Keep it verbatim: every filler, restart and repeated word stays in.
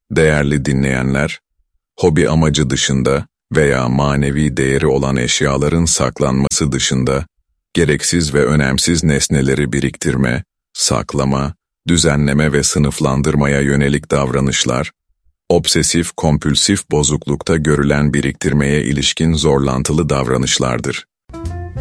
Değerli dinleyenler, hobi amacı dışında veya manevi değeri olan eşyaların saklanması dışında, gereksiz ve önemsiz nesneleri biriktirme, saklama, düzenleme ve sınıflandırmaya yönelik davranışlar, obsesif-kompülsif bozuklukta görülen biriktirmeye ilişkin zorlantılı davranışlardır.